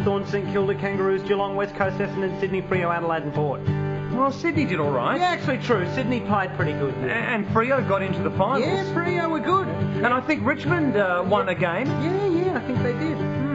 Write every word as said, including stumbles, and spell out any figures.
Hawthorn, St Kilda, Kangaroos, Geelong, West Coast, Essendon, Sydney, Freo, Adelaide and Port. Well, Sydney did all right. Yeah, actually true. Sydney played pretty good. And Freo got into the finals. Yeah, Freo were good. And I think Richmond uh, won a game. Yeah, yeah, I think they did.